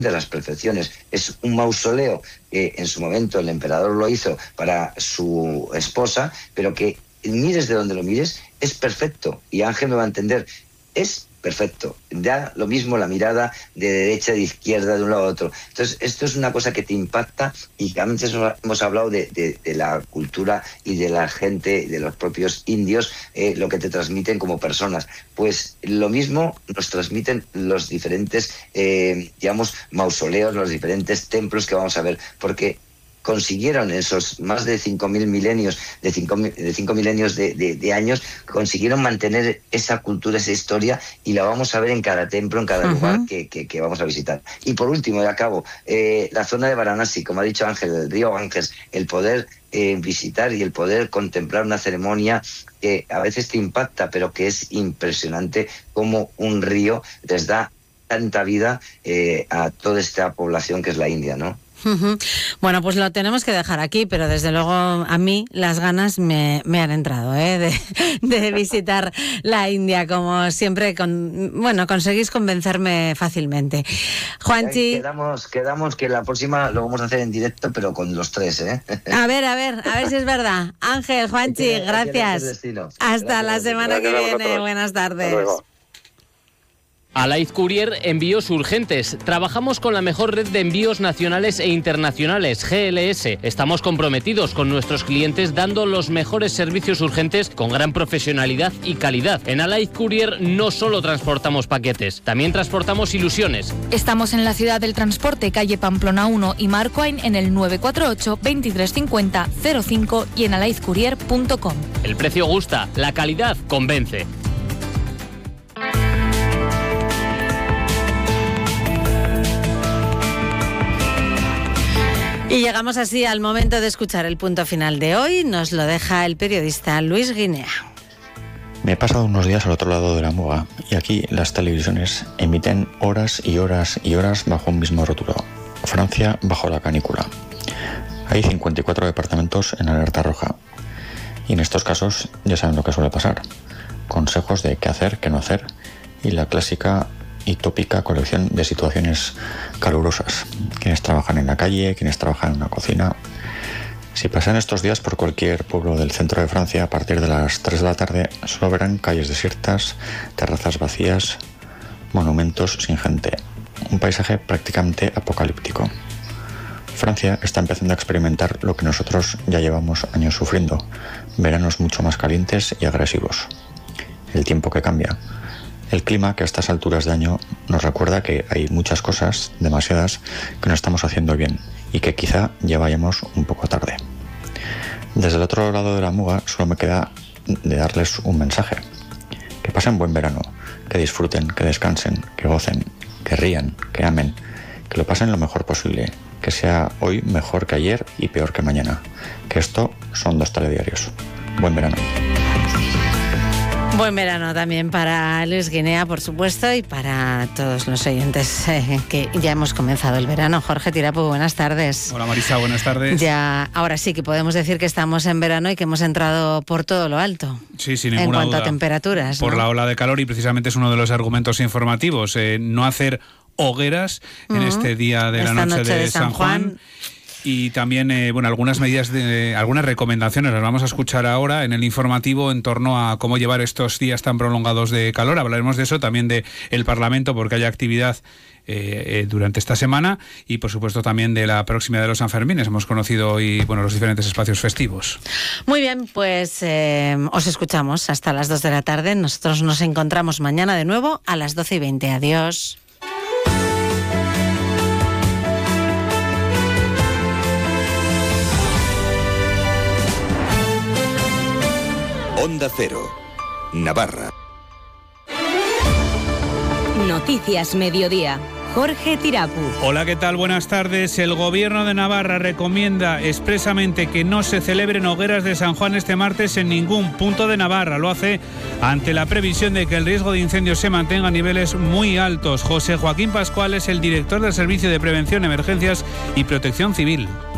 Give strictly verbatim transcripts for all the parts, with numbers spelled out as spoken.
de las perfecciones. Es un mausoleo que en su momento el emperador lo hizo para su esposa, pero que mires de donde lo mires, es perfecto. Y Ángel me va a entender, es perfecto. Da lo mismo la mirada de derecha, de izquierda, de un lado a otro. Entonces, esto es una cosa que te impacta, y antes hemos hablado de, de, de la cultura y de la gente, de los propios indios, eh, lo que te transmiten como personas. Pues lo mismo nos transmiten los diferentes, eh, digamos, mausoleos, los diferentes templos que vamos a ver, porque consiguieron esos más de cinco mil milenios, de cinco, de cinco milenios de, de, de años, consiguieron mantener esa cultura, esa historia, y la vamos a ver en cada templo, en cada uh-huh. lugar que, que, que vamos a visitar. Y por último, de acabo, eh, la zona de Varanasi, como ha dicho Ángel, el río Ganges, el poder eh, visitar y el poder contemplar una ceremonia que a veces te impacta, pero que es impresionante como un río les da tanta vida eh, a toda esta población que es la India, ¿no? Uh-huh. Bueno, pues lo tenemos que dejar aquí, pero desde luego a mí las ganas me, me han entrado ¿eh? de, de visitar la India, como siempre. Con, bueno, conseguís convencerme fácilmente. Juanchi, quedamos, quedamos que la próxima lo vamos a hacer en directo, pero con los tres, ¿eh? A ver, a ver, a ver si es verdad. Ángel, Juanchi, que, gracias. Hasta gracias, la semana gracias que viene. Buenas tardes. Alaiz Courier, envíos urgentes. Trabajamos con la mejor red de envíos nacionales e internacionales, G L S. Estamos comprometidos con nuestros clientes dando los mejores servicios urgentes con gran profesionalidad y calidad. En Alaiz Courier no solo transportamos paquetes, también transportamos ilusiones. Estamos en la ciudad del transporte, calle Pamplona uno y Marcoain en el nueve cuatro ocho, veintitrés cincuenta, cero cinco y en alaiz courier punto com. El precio gusta, la calidad convence. Y llegamos así al momento de escuchar el punto final de hoy. Nos lo deja el periodista Luis Guinea. Me he pasado unos días al otro lado de la Muga y aquí las televisiones emiten horas y horas y horas bajo un mismo rótulo. Francia bajo la canícula. Hay cincuenta y cuatro departamentos en alerta roja. Y en estos casos ya saben lo que suele pasar. Consejos de qué hacer, qué no hacer y la clásica y tópica colección de situaciones calurosas. Quienes trabajan en la calle, quienes trabajan en una cocina. Si pasan estos días por cualquier pueblo del centro de Francia, a partir de las tres de la tarde, solo verán calles desiertas, terrazas vacías, monumentos sin gente. Un paisaje prácticamente apocalíptico. Francia está empezando a experimentar lo que nosotros ya llevamos años sufriendo. Veranos mucho más calientes y agresivos. El tiempo que cambia. El clima, que a estas alturas de año nos recuerda que hay muchas cosas, demasiadas, que no estamos haciendo bien y que quizá ya vayamos un poco tarde. Desde el otro lado de la Muga solo me queda de darles un mensaje. Que pasen buen verano, que disfruten, que descansen, que gocen, que rían, que amen, que lo pasen lo mejor posible, que sea hoy mejor que ayer y peor que mañana. Que esto son dos telediarios. Buen verano. Buen verano también para Luis Guinea, por supuesto, y para todos los oyentes eh, que ya hemos comenzado el verano. Jorge Tirapu, buenas tardes. Hola Marisa, buenas tardes. Ya, ahora sí que podemos decir que estamos en verano y que hemos entrado por todo lo alto. Sí, sin ninguna duda. En cuanto duda. a temperaturas, Por ¿no? la ola de calor, y precisamente es uno de los argumentos informativos. Eh, no hacer hogueras uh-huh. en este día de Esta la noche, noche de, de San San Juan. Juan. Y también, eh, bueno, algunas medidas, de, algunas recomendaciones las vamos a escuchar ahora en el informativo en torno a cómo llevar estos días tan prolongados de calor. Hablaremos de eso, también de el Parlamento, porque hay actividad eh, eh, durante esta semana, y por supuesto también de la proximidad de los Sanfermines. Hemos conocido hoy, bueno, los diferentes espacios festivos. Muy bien, pues eh, os escuchamos hasta las dos de la tarde. Nosotros nos encontramos mañana de nuevo a las doce y veinte. Adiós. Onda Cero, Navarra. Noticias Mediodía. Jorge Tirapu. Hola, ¿qué tal? Buenas tardes. El Gobierno de Navarra recomienda expresamente que no se celebren hogueras de San Juan este martes en ningún punto de Navarra. Lo hace ante la previsión de que el riesgo de incendios se mantenga a niveles muy altos. José Joaquín Pascual es el director del Servicio de Prevención, Emergencias y Protección Civil.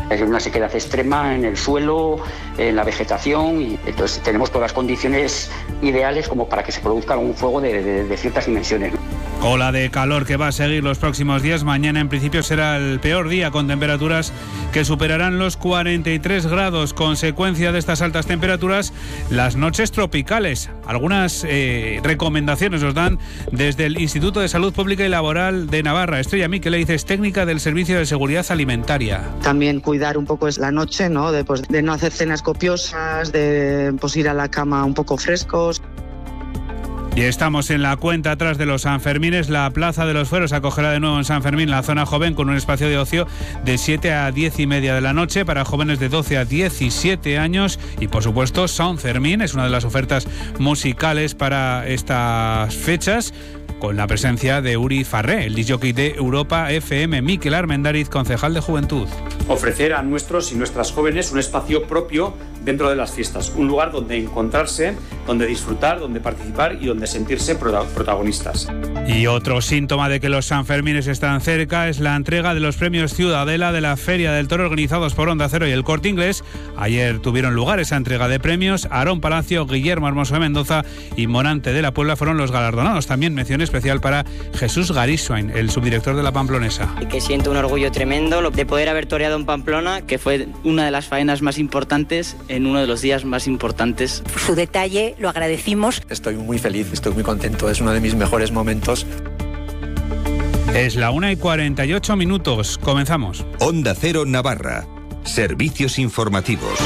Hay una sequedad extrema en el suelo, en la vegetación, y entonces tenemos todas las condiciones ideales como para que se produzca un fuego de, de, de ciertas dimensiones. Ola de calor que va a seguir los próximos días. Mañana en principio será el peor día, con temperaturas que superarán los cuarenta y tres grados. Consecuencia de estas altas temperaturas, las noches tropicales. Algunas eh, recomendaciones nos dan desde el Instituto de Salud Pública y Laboral de Navarra. Estrella Miquelez es técnica del Servicio de Seguridad Alimentaria. También cuidar un poco es la noche, ¿no? De, pues, de no hacer cenas copiosas, de pues, ir a la cama un poco frescos. Y estamos en la cuenta atrás de los Sanfermines. La Plaza de los Fueros acogerá de nuevo en San Fermín la zona joven, con un espacio de ocio de siete a diez y media de la noche para jóvenes de doce a diecisiete años. Y por supuesto, San Fermín es una de las ofertas musicales para estas fechas, con la presencia de Uri Farré, el disc jockey de Europa F M. Miquel Armendariz, concejal de Juventud. Ofrecer a nuestros y nuestras jóvenes un espacio propio dentro de las fiestas, un lugar donde encontrarse, donde disfrutar, donde participar y donde sentirse protagonistas. Y otro síntoma de que los Sanfermines están cerca es la entrega de los premios Ciudadela de la Feria del Toro, organizados por Onda Cero y el Corte Inglés. Ayer tuvieron lugar esa entrega de premios. Aarón Palacio, Guillermo Hermoso de Mendoza y Morante de la Puebla fueron los galardonados. También mención especial para Jesús Gariswain, el subdirector de la Pamplonesa. Que siento un orgullo tremendo de poder haber toreado en Pamplona, que fue una de las faenas más importantes en uno de los días más importantes. Su detalle lo agradecimos. Estoy muy feliz, estoy muy contento, es uno de mis mejores momentos. Es la una y cuarenta y ocho minutos, comenzamos. Onda Cero Navarra, servicios informativos.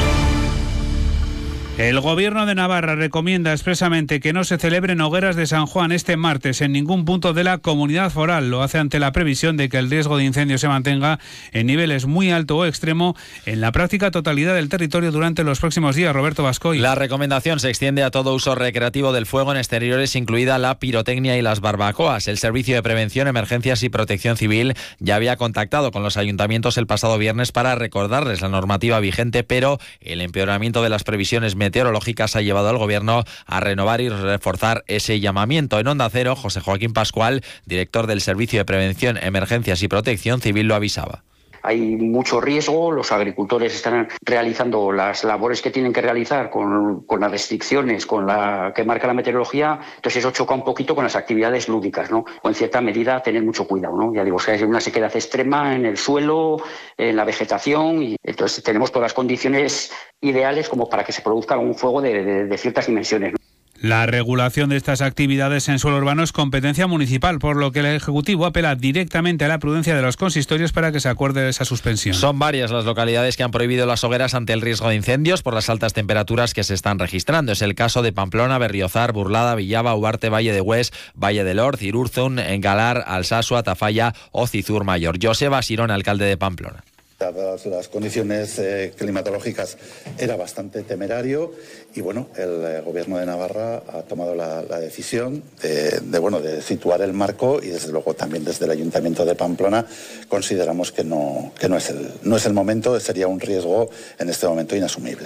El Gobierno de Navarra recomienda expresamente que no se celebren hogueras de San Juan este martes en ningún punto de la comunidad foral. Lo hace ante la previsión de que el riesgo de incendio se mantenga en niveles muy alto o extremo en la práctica totalidad del territorio durante los próximos días. Roberto Bascoy. La recomendación se extiende a todo uso recreativo del fuego en exteriores, incluida la pirotecnia y las barbacoas. El Servicio de Prevención, Emergencias y Protección Civil ya había contactado con los ayuntamientos el pasado viernes para recordarles la normativa vigente, pero el empeoramiento de las previsiones meteorológicas ha llevado al Gobierno a renovar y reforzar ese llamamiento. En Onda Cero, José Joaquín Pascual, director del Servicio de Prevención, Emergencias y Protección Civil, lo avisaba. Hay mucho riesgo, los agricultores están realizando las labores que tienen que realizar con, con las restricciones con la que marca la meteorología, entonces eso choca un poquito con las actividades lúdicas, ¿no? O en cierta medida tener mucho cuidado, ¿no? Ya digo, o sea, hay una sequedad extrema en el suelo, en la vegetación, y entonces tenemos todas las condiciones ideales como para que se produzca un fuego de, de, de ciertas dimensiones, ¿no? La regulación de estas actividades en suelo urbano es competencia municipal, por lo que el Ejecutivo apela directamente a la prudencia de los consistorios para que se acuerde esa suspensión. Son varias las localidades que han prohibido las hogueras ante el riesgo de incendios por las altas temperaturas que se están registrando. Es el caso de Pamplona, Berriozar, Burlada, Villaba, Ugarte, Valle de Hues, Valle del Orz, Irurzun, Engalar, Alsasua, Tafalla o Cizur Mayor. Joseba Sirón, alcalde de Pamplona. Dadas las condiciones eh, climatológicas era bastante temerario y bueno, el eh, Gobierno de Navarra ha tomado la, la decisión de, de, bueno, de situar el marco, y desde luego también desde el Ayuntamiento de Pamplona consideramos que no, que no es el, no es el momento, sería un riesgo en este momento inasumible.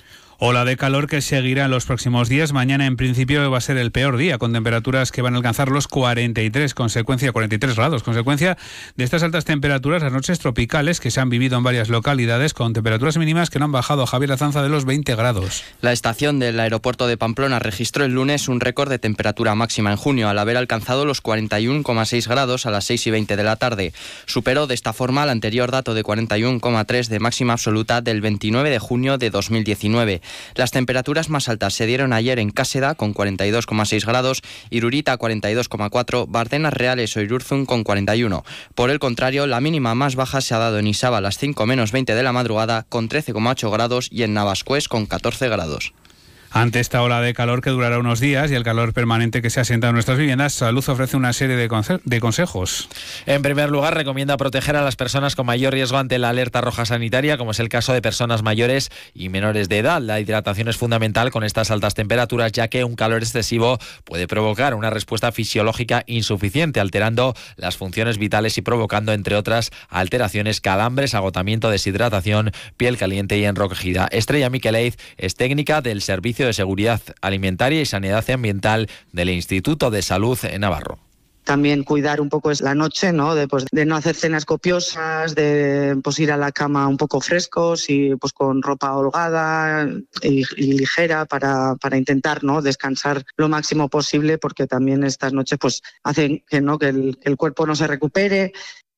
Ola de calor que seguirá en los próximos días. Mañana en principio va a ser el peor día, con temperaturas que van a alcanzar los cuarenta y tres, consecuencia, cuarenta y tres grados, consecuencia de estas altas temperaturas, las noches tropicales que se han vivido en varias localidades, con temperaturas mínimas que no han bajado, Javier Azanza, de los veinte grados. La estación del aeropuerto de Pamplona registró el lunes un récord de temperatura máxima en junio, al haber alcanzado los cuarenta y uno coma seis grados a las seis y veinte de la tarde. Superó de esta forma el anterior dato de cuarenta y uno coma tres de máxima absoluta del veintinueve de junio de dos mil diecinueve. Las temperaturas más altas se dieron ayer en Cáseda con cuarenta y dos coma seis grados, Irurita cuarenta y dos coma cuatro, Bardenas Reales o Irurzun con cuarenta y uno. Por el contrario, la mínima más baja se ha dado en Isaba a las cinco menos veinte de la madrugada con trece coma ocho grados y en Navascués con catorce grados. Ante esta ola de calor que durará unos días y el calor permanente que se asienta en nuestras viviendas, Salud ofrece una serie de, conse- de consejos. En primer lugar, recomienda proteger a las personas con mayor riesgo ante la alerta roja sanitaria, como es el caso de personas mayores y menores de edad. La hidratación es fundamental con estas altas temperaturas, ya que un calor excesivo puede provocar una respuesta fisiológica insuficiente, alterando las funciones vitales y provocando, entre otras, alteraciones, calambres, agotamiento, deshidratación, piel caliente y enrojecida. Estrella Miquelez es técnica del Servicio de Seguridad Alimentaria y Sanidad Ambiental del Instituto de Salud en Navarro. También cuidar un poco es la noche, ¿no? De, pues, de no hacer cenas copiosas, de pues, ir a la cama un poco frescos y pues con ropa holgada y, y ligera para, para intentar, ¿no? descansar lo máximo posible, porque también estas noches pues hacen que, ¿no? que, el, que el cuerpo no se recupere